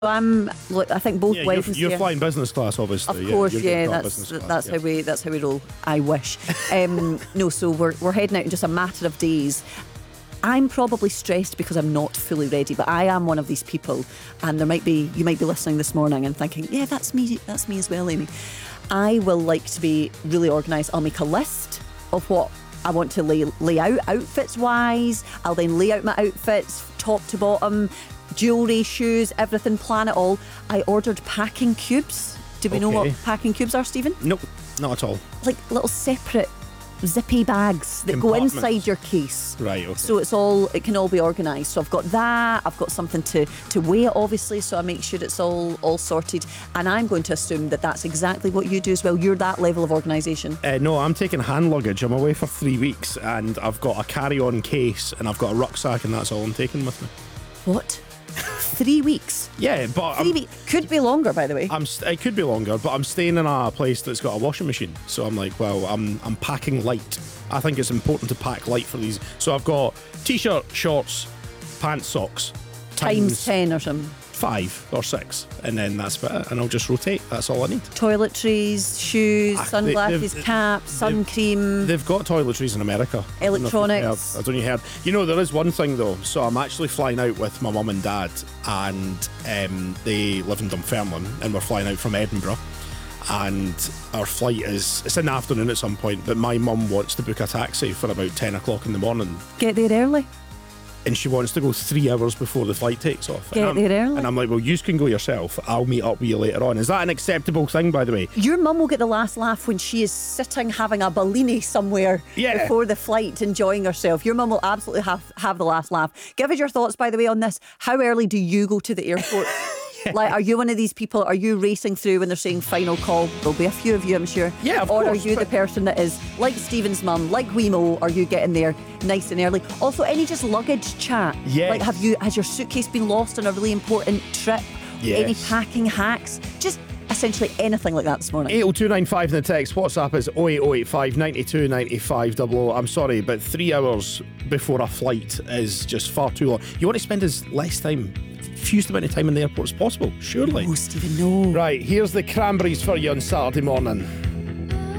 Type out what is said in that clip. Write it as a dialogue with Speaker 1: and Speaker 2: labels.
Speaker 1: I think both Wednesday.
Speaker 2: You're flying business class, obviously.
Speaker 1: Of course,
Speaker 2: That's
Speaker 1: how we roll. I wish. No, so we're heading out in just a matter of days. I'm probably stressed because I'm not fully ready, but I am one of these people, and you might be listening this morning and thinking, yeah, that's me as well, Amy. I will like to be really organised. I'll make a list of what I want to lay out outfits wise. I'll then lay out my outfits top to bottom, jewellery, shoes, everything, plan it all. I ordered packing cubes. Do we know what packing cubes are, Stephen?
Speaker 2: Nope, not at all.
Speaker 1: Like little separate zippy bags that go inside your case.
Speaker 2: Right, okay.
Speaker 1: So it can all be organised. So I've got that, I've got something to weigh it, obviously, so I make sure it's all sorted. And I'm going to assume that that's exactly what you do as well. You're that level of organisation.
Speaker 2: No, I'm taking hand luggage. I'm away for 3 weeks and I've got a carry-on case and I've got a rucksack, and that's all I'm taking with me.
Speaker 1: What? 3 weeks?
Speaker 2: Yeah, but
Speaker 1: 3 weeks. Could be longer, by the way.
Speaker 2: It could be longer, but I'm staying in a place that's got a washing machine. So I'm like, well, I'm packing light. I think it's important to pack light for these. So I've got t-shirt, shorts, pants, socks.
Speaker 1: Times 10 or something.
Speaker 2: 5 or 6, and then that's about it, and I'll just rotate. That's all I need.
Speaker 1: Toiletries, shoes, sunglasses, caps, sun cream.
Speaker 2: They've got toiletries in America.
Speaker 1: Electronics.
Speaker 2: I don't know if you heard. You know, there is one thing though. So I'm actually flying out with my mum and dad, and they live in Dunfermline, and we're flying out from Edinburgh. And our flight it's in the afternoon at some point, but my mum wants to book a taxi for about 10 o'clock in the morning.
Speaker 1: Get there early.
Speaker 2: And she wants to go 3 hours before the flight takes off.
Speaker 1: Get there early.
Speaker 2: And I'm like, well, you can go yourself. I'll meet up with you later on. Is that an acceptable thing, by the way?
Speaker 1: Your mum will get the last laugh when she is sitting having a Bellini somewhere before the flight, enjoying herself. Your mum will absolutely have the last laugh. Give us your thoughts, by the way, on this. How early do you go to the airport? Like, are you one of these people? Are you racing through when they're saying final call? There'll be a few of you, I'm sure.
Speaker 2: Yeah, of
Speaker 1: course. Or are you
Speaker 2: the
Speaker 1: person that is like Stephen's mum, like Wemo? Are you getting there nice and early? Also, any just luggage chat?
Speaker 2: Yeah.
Speaker 1: Like, has your suitcase been lost on a really important trip?
Speaker 2: Yes.
Speaker 1: Any packing hacks? Just essentially anything like that this morning.
Speaker 2: 80295 in the text. WhatsApp is 08085 92 95 00. I'm sorry, but 3 hours before a flight is just far too long. You want to spend as fewest amount of time in the airport as possible, surely.
Speaker 1: Oh, Stephen, no.
Speaker 2: Right, here's the Cranberries for you on Saturday morning.